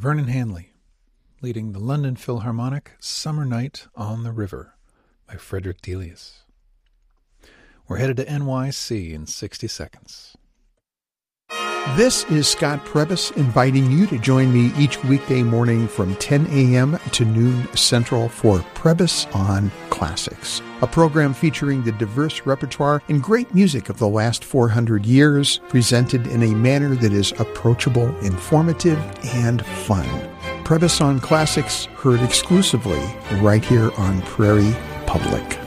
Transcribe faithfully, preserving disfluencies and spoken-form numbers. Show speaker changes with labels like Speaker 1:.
Speaker 1: Vernon Hanley, leading the London Philharmonic Summer Night on the River by Frederick Delius. We're headed to N Y C in sixty seconds.
Speaker 2: This is Scott Prebys inviting you to join me each weekday morning from ten a.m. to noon Central for Prebys on Classics, a program featuring the diverse repertoire and great music of the last four hundred years, presented in a manner that is approachable, informative, and fun. Prebys on Classics, heard exclusively right here on Prairie Public.